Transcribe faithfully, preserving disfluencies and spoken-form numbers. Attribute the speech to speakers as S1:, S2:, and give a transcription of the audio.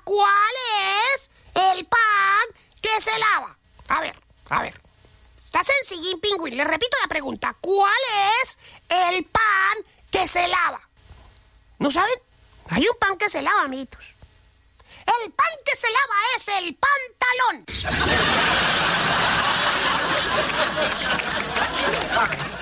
S1: ¿cuál es el pan que se lava? A ver, a ver. Está sencillín, Pingüín. Le repito la pregunta. ¿Cuál es el pan que se lava? ¿No saben? Hay un pan que se lava, amiguitos. El pan que se lava es el pantalón.